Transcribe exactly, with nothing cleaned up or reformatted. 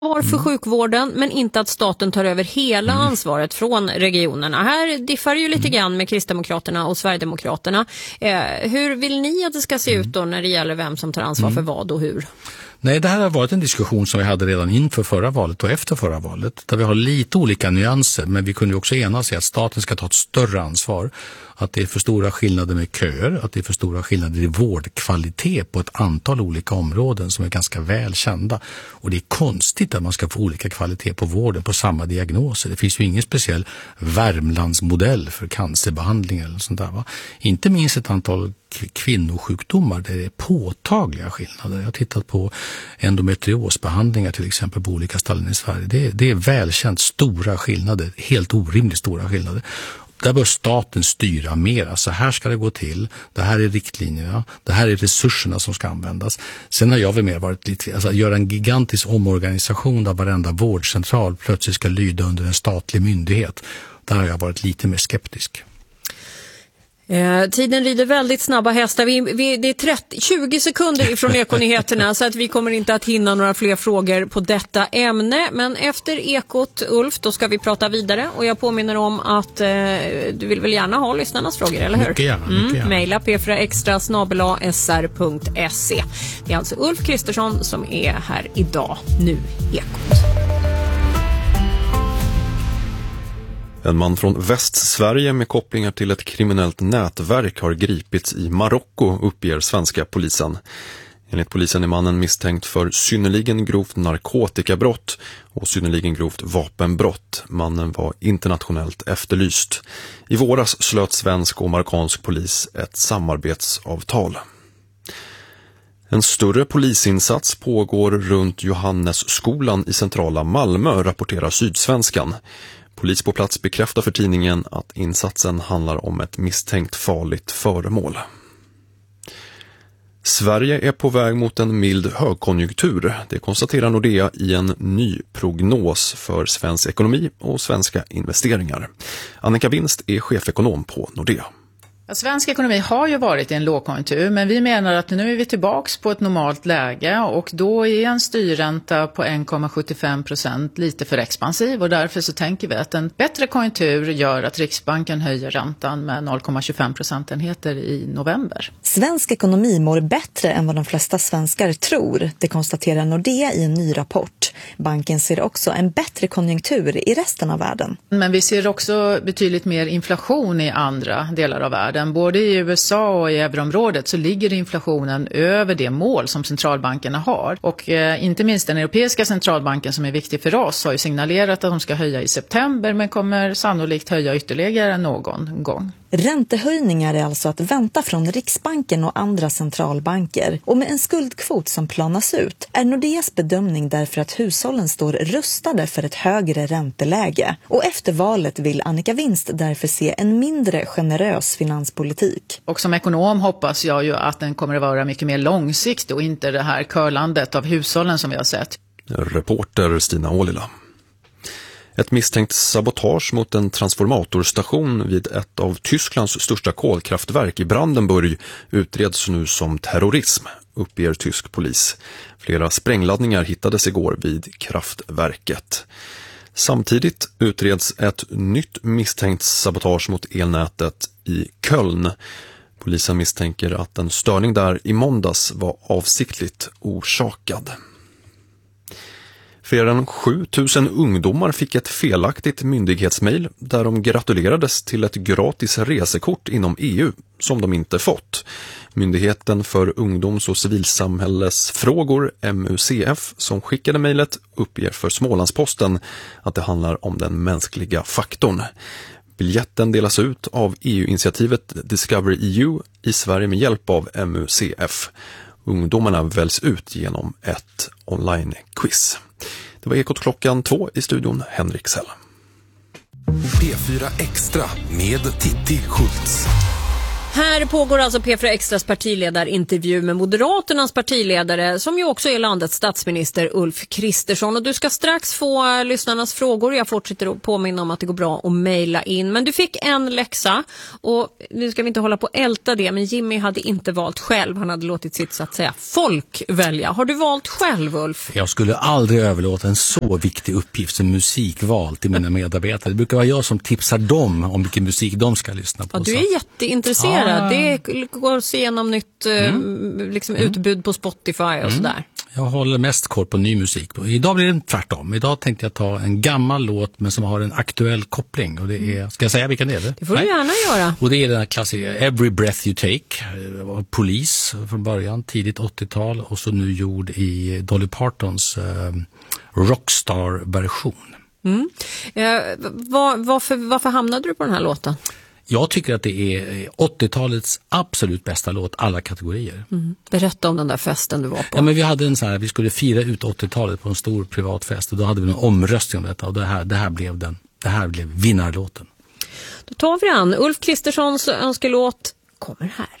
Var för sjukvården, men inte att staten tar över hela mm. ansvaret från regionerna. Här diffar ju lite grann med Kristdemokraterna och Sverigedemokraterna. Eh, hur vill ni att det ska se ut då när det gäller vem som tar ansvar mm. för vad och hur? Nej, det här har varit en diskussion som vi hade redan inför förra valet och efter förra valet. Där vi har lite olika nyanser, men vi kunde också enas i att staten ska ta ett större ansvar. Att det är för stora skillnader med köer, att det är för stora skillnader i vårdkvalitet på ett antal olika områden som är ganska väl kända. Och det är konstigt att man ska få olika kvalitet på vården på samma diagnoser. Det finns ju ingen speciell Värmlandsmodell för cancerbehandling eller sånt där, va? Inte minst ett antal kvinnosjukdomar där det är påtagliga skillnader. Jag har tittat på endometriosbehandlingar till exempel på olika ställen i Sverige. Det är, det är välkänt stora skillnader, helt orimligt stora skillnader. Där bör staten styra mer. Så här ska det gå till. Det här är riktlinjerna. Det här är resurserna som ska användas. Sen har jag väl mer varit lite, alltså att göra en gigantisk omorganisation där varenda vårdcentral plötsligt ska lyda under en statlig myndighet. Där har jag varit lite mer skeptisk. Eh, tiden rider väldigt snabba hästar. Vi, vi, det är trettio, tjugo sekunder ifrån Ekonyheterna så att vi kommer inte att hinna några fler frågor på detta ämne. Men efter Ekot, Ulf, då ska vi prata vidare. Och jag påminner om att eh, du vill väl gärna ha lyssnarnas frågor, eller hur? Mycket gärna, mycket gärna. Mm, maila p fyra extra snabel-a s r punkt se. Det är alltså Ulf Kristersson som är här idag. Nu Ekot. En man från Västsverige med kopplingar till ett kriminellt nätverk har gripits i Marocko, uppger svenska polisen. Enligt polisen är mannen misstänkt för synnerligen grovt narkotikabrott och synnerligen grovt vapenbrott. Mannen var internationellt efterlyst. I våras slöt svensk och marockansk polis ett samarbetsavtal. En större polisinsats pågår runt Johannesskolan i centrala Malmö, rapporterar Sydsvenskan. Polis på plats bekräftar för tidningen att insatsen handlar om ett misstänkt farligt föremål. Sverige är på väg mot en mild högkonjunktur. Det konstaterar Nordea i en ny prognos för svensk ekonomi och svenska investeringar. Annika Winst är chefekonom på Nordea. Svensk ekonomi har ju varit i en lågkonjunktur, men vi menar att nu är vi tillbaks på ett normalt läge och då är en styrränta på en komma sjuttiofem procent lite för expansiv och därför så tänker vi att en bättre konjunktur gör att Riksbanken höjer räntan med noll komma tjugofem procentenheter i november. Svensk ekonomi mår bättre än vad de flesta svenskar tror, det konstaterar Nordea i en ny rapport. Banken ser också en bättre konjunktur i resten av världen. Men vi ser också betydligt mer inflation i andra delar av världen. Både i U S A och i euroområdet så ligger inflationen över det mål som centralbankerna har. Och eh, inte minst den europeiska centralbanken som är viktig för oss har ju signalerat att de ska höja i september men kommer sannolikt höja ytterligare någon gång. Räntehöjningar är alltså att vänta från Riksbanken och andra centralbanker. Och med en skuldkvot som planas ut är Nordeas bedömning därför att hushållen står rustade för ett högre ränteläge. Och efter valet vill Annika Winst därför se en mindre generös finanspolitik. Och som ekonom hoppas jag ju att den kommer att vara mycket mer långsiktig och inte det här curlandet av hushållen som vi har sett. Reporter Stina Ålila. Ett misstänkt sabotage mot en transformatorstation vid ett av Tysklands största kolkraftverk i Brandenburg utreds nu som terrorism, uppger tysk polis. Flera sprängladdningar hittades igår vid kraftverket. Samtidigt utreds ett nytt misstänkt sabotage mot elnätet i Köln. Polisen misstänker att en störning där i måndags var avsiktligt orsakad. Fler än sju tusen ungdomar fick ett felaktigt myndighetsmail där de gratulerades till ett gratis resekort inom E U som de inte fått. Myndigheten för ungdoms- och civilsamhällesfrågor, M U C F, som skickade mejlet uppger för Smålandsposten att det handlar om den mänskliga faktorn. Biljetten delas ut av E U-initiativet Discover E U i Sverige med hjälp av M U C F. Ungdomarna väljs ut genom ett online-quiz. Det var Ekot klockan två i studion, Henrik Sell. P fyra Extra med Titti Schultz. Här pågår alltså P fyra Extras partiledarintervju med Moderaternas partiledare som ju också är landets statsminister Ulf Kristersson. Och du ska strax få lyssnarnas frågor. Jag fortsätter att påminna om att det går bra att mejla in. Men du fick en läxa och nu ska vi inte hålla på att älta det. Men Jimmy hade inte valt själv. Han hade låtit sitt så att säga folk välja. Har du valt själv, Ulf? Jag skulle aldrig överlåta en så viktig uppgift som musikval till mina medarbetare. Det brukar vara jag som tipsar dem om vilken musik de ska lyssna på. Ja, du är jätteintresserad. Ah. Det går att se igenom nytt Mm. liksom, utbud på Spotify och Mm. sådär. Jag håller mest koll på ny musik. Idag blir det tvärtom. Idag tänkte jag ta en gammal låt men som har en aktuell koppling. Och det är, ska jag säga vilken det är? Det får du gärna göra. Och det är den här klassiska Every Breath You Take. Police från början, tidigt åttiotal. Och så nu gjord i Dolly Partons eh, Rockstar-version. Mm. Eh, var, varför, varför hamnade du på den här låten? Jag tycker att det är åttiotalets absolut bästa låt, alla kategorier. Mm. Berätta om den där festen du var på. Ja, men vi hade en så här, vi skulle fira ut åttiotalet på en stor privatfest och då hade vi en omröstning om detta och det här, det här blev den, det här blev vinnarlåten. Då tar vi an. Ulf Kristerssons önskelåt kommer här.